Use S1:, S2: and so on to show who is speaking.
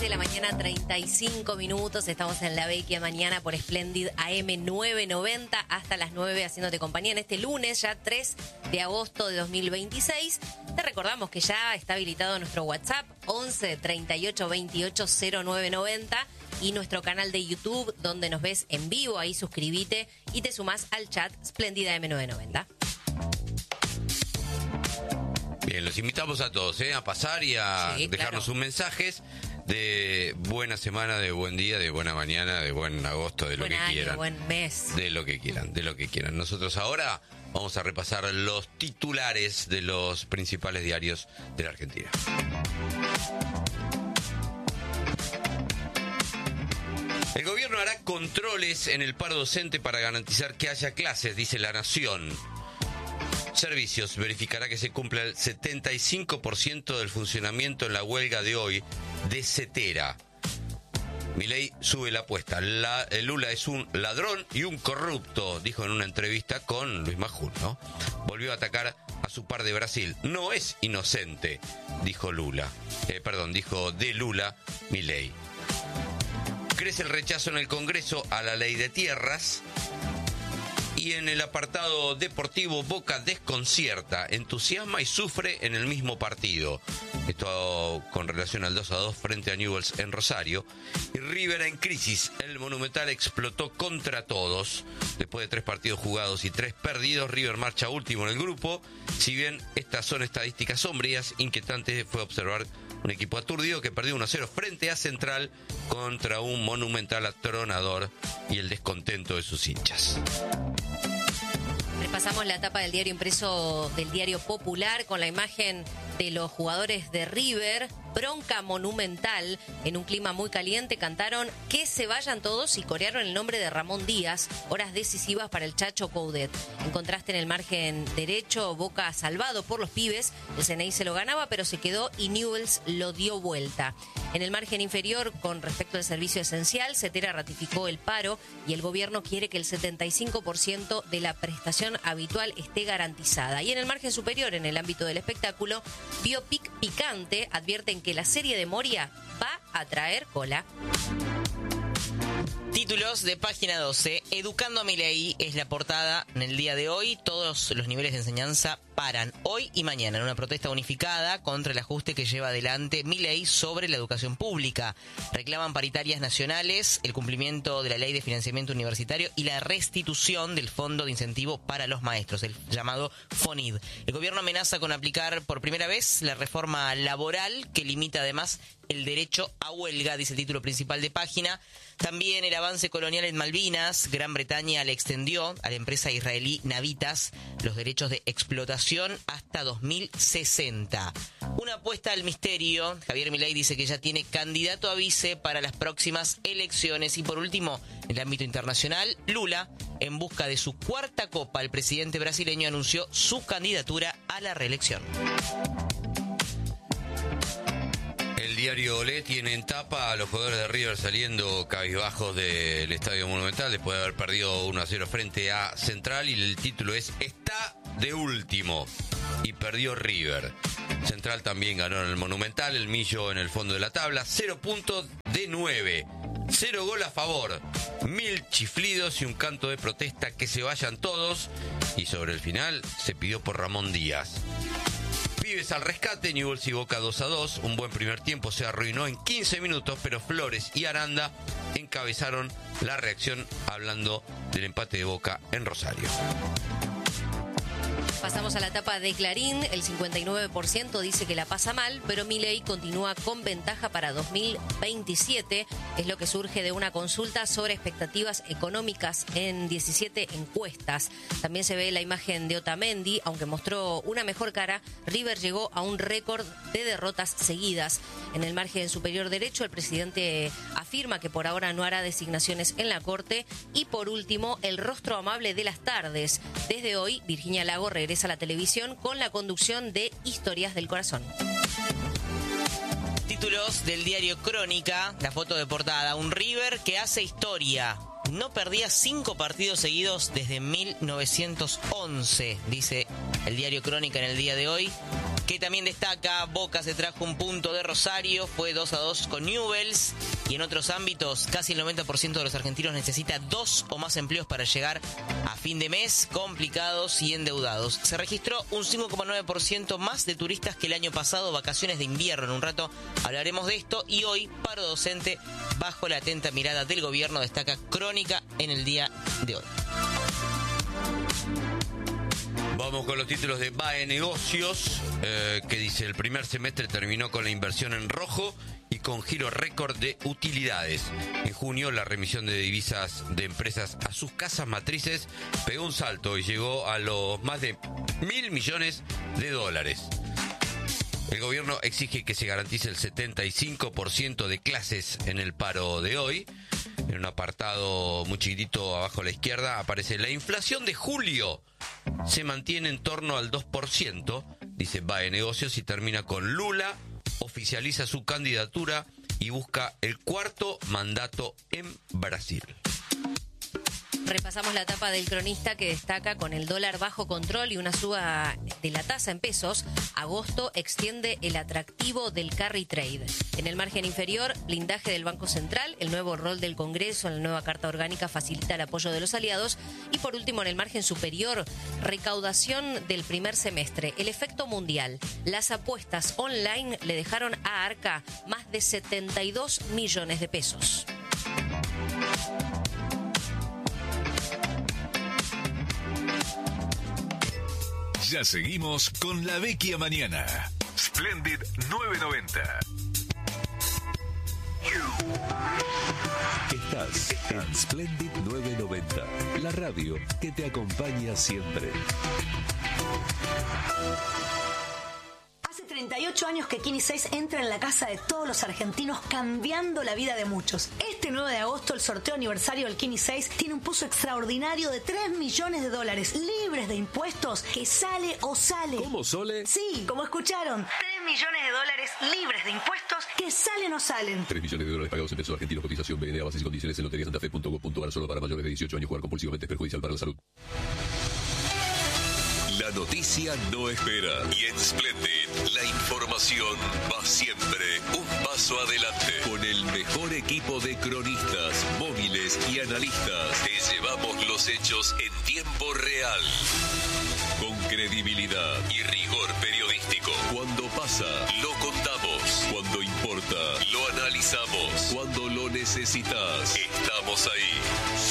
S1: de la mañana, 35 minutos. Estamos en La Vecchia Mañana por Splendid AM 990 hasta las 9 haciéndote compañía en este lunes, ya 3 de agosto de 2026. Te recordamos que ya está habilitado nuestro WhatsApp 11 38 28 0990 y nuestro canal de YouTube donde nos ves en vivo. Ahí suscríbete y te sumás al chat Splendid AM 990.
S2: Bien, los invitamos a todos a pasar y a dejarnos sus mensajes de buena semana, de buen día, de buena mañana, de buen agosto, de lo que quieran.
S1: Buen mes.
S2: De lo que quieran. Nosotros ahora vamos a repasar los titulares de los principales diarios de la Argentina. El gobierno hará controles en el paro docente para garantizar que haya clases, dice La Nación. Servicios verificará que se cumpla el 75% del funcionamiento en la huelga de hoy de Cetera. Milei sube la apuesta. Lula es un ladrón y un corrupto, dijo en una entrevista con Luis Majul, ¿no? Volvió a atacar a su par de Brasil. No es inocente, dijo dijo de Lula Milei. Crece el rechazo en el Congreso a la ley de tierras. Y en el apartado deportivo, Boca desconcierta, entusiasma y sufre en el mismo partido. Esto con relación al 2-2 frente a Newell's en Rosario. Y River en crisis. El Monumental explotó contra todos. Después de 3 partidos jugados y 3 perdidos, River marcha último en el grupo. Si bien estas son estadísticas sombrías, inquietante fue observar un equipo aturdido que perdió 1-0 frente a Central contra un Monumental atronador y el descontento de sus hinchas.
S1: Repasamos la tapa del diario impreso del Diario Popular con la imagen de los jugadores de River. Bronca monumental. En un clima muy caliente cantaron "Que se vayan todos" y corearon el nombre de Ramón Díaz. Horas decisivas para el Chacho Coudet. En contraste, en el margen derecho, Boca salvado por los pibes. El CNI se lo ganaba, pero se quedó y Newell's lo dio vuelta. En el margen inferior, con respecto al servicio esencial, Cetera ratificó el paro y el gobierno quiere que el 75% de la prestación habitual esté garantizada. Y en el margen superior, en el ámbito del espectáculo, Biopic Picante advierten que la serie de Moria va a traer cola.
S3: Títulos de página 12. Educando a Milei es la portada en el día de hoy. Todos los niveles de enseñanza paran hoy y mañana en una protesta unificada contra el ajuste que lleva adelante Milei sobre la educación pública. Reclaman paritarias nacionales, el cumplimiento de la ley de financiamiento universitario y la restitución del fondo de incentivo para los maestros, el llamado FONID. El gobierno amenaza con aplicar por primera vez la reforma laboral que limita además el derecho a huelga, dice el título principal de página. También el avance colonial en Malvinas. Gran Bretaña le extendió a la empresa israelí Navitas los derechos de explotación hasta 2060. Una apuesta al misterio. Javier Milei dice que ya tiene candidato a vice para las próximas elecciones. Y por último, en el ámbito internacional, Lula, en busca de su 4ª copa, el presidente brasileño anunció su candidatura a la reelección.
S2: El diario Olé tiene en tapa a los jugadores de River saliendo cabizbajos del Estadio Monumental después de haber perdido 1-0 frente a Central, y el título es "Está de último" y perdió River. Central también ganó en el Monumental, el Millo en el fondo de la tabla, 0 puntos de 9, 0 gol a favor, 1000 chiflidos y un canto de protesta "que se vayan todos", y sobre el final se pidió por Ramón Díaz. Pibes al rescate, Newell's y Boca 2-2. Un buen primer tiempo se arruinó en 15 minutos, pero Flores y Aranda encabezaron la reacción hablando del empate de Boca en Rosario.
S1: Pasamos a la tapa de Clarín. El 59% dice que la pasa mal, pero Milei continúa con ventaja para 2027. Es lo que surge de una consulta sobre expectativas económicas en 17 encuestas. También se ve la imagen de Otamendi. Aunque mostró una mejor cara, River llegó a un récord de derrotas seguidas. En el margen superior derecho, el presidente afirma que por ahora no hará designaciones en la Corte. Y por último, el rostro amable de las tardes. Desde hoy, Virginia Lago regresa a la televisión con la conducción de Historias del Corazón.
S3: Títulos del diario Crónica, la foto de portada: un River que hace historia. No perdía 5 partidos seguidos desde 1911, dice el diario Crónica en el día de hoy. que también destaca. Boca se trajo un punto de Rosario, fue 2-2 con Newell's. Y en otros ámbitos, casi el 90% de los argentinos necesita 2 o más empleos para llegar a fin de mes, complicados y endeudados. Se registró un 5,9% más de turistas que el año pasado, vacaciones de invierno. En un rato hablaremos de esto. Y hoy, paro docente bajo la atenta mirada del gobierno, destaca Crónica en el día de hoy.
S2: Vamos con los títulos de BAE Negocios, que dice: el primer semestre terminó con la inversión en rojo y con giro récord de utilidades. En junio, la remisión de divisas de empresas a sus casas matrices pegó un salto y llegó a los más de 1.000 millones de dólares. El gobierno exige que se garantice el 75% de clases en el paro de hoy. En un apartado muy chiquitito abajo a la izquierda aparece: la inflación de julio se mantiene en torno al 2%, dice BAE Negocios, y termina con: Lula oficializa su candidatura y busca el 4º mandato en Brasil.
S1: Repasamos la tapa del Cronista, que destaca: con el dólar bajo control y una suba de la tasa en pesos, agosto extiende el atractivo del carry trade. En el margen inferior, blindaje del Banco Central, el nuevo rol del Congreso en la nueva Carta Orgánica facilita el apoyo de los aliados. Y por último, en el margen superior, recaudación del primer semestre, el efecto mundial. Las apuestas online le dejaron a Arca más de 72 millones de pesos.
S4: Ya seguimos con La Vecchia Mañana. Splendid 990. Estás en Splendid 990, la radio que te acompaña siempre.
S5: Hace 38 años que Kini 6 entra en la casa de todos los argentinos, cambiando la vida de muchos. Este 9 de agosto, el sorteo aniversario del Kini 6 tiene un pozo extraordinario de 3 millones de dólares, libres de impuestos, que sale o sale.
S4: ¿Cómo, Sole?
S5: Sí, como escucharon. 3 millones de dólares libres de impuestos, que salen o salen.
S6: 3 millones de dólares pagados en pesos argentinos. Cotización BNA, bases y condiciones en loteriasantafe.gov.ar. Solo para mayores de 18 años. Jugar compulsivamente es perjudicial para la salud.
S4: La noticia no espera. Y en Splendid, la información va siempre un paso adelante. Con el mejor equipo de cronistas, móviles y analistas, te llevamos los hechos en tiempo real. Con credibilidad y rigor periodístico. Cuando pasa, lo contamos. Cuando importa, lo analizamos. Cuando lo necesitas, estamos ahí.